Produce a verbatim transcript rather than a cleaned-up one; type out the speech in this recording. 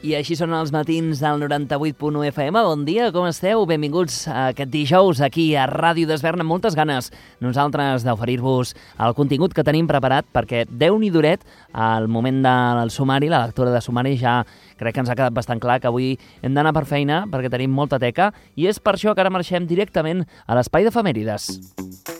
I així són els matins del noranta-vuit punt u F M. Bon dia, com esteu? Benvinguts a aquest dijous aquí a Ràdio d'Esvern amb moltes ganes nosaltres d'oferir-vos el contingut que tenim preparat perquè Déu-n'hi-duret al moment del sumari, la lectura de sumari, ja crec que ens ha quedat bastant clar que avui hem d'anar per feina perquè tenim molta teca i és per això que ara marxem directament a l'espai d'efemèrides.